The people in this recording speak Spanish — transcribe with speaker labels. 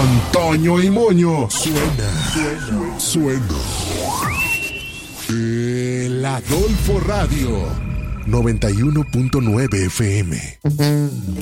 Speaker 1: con Toño y Moño. Suena. El Adolfo Radio 91.9 FM.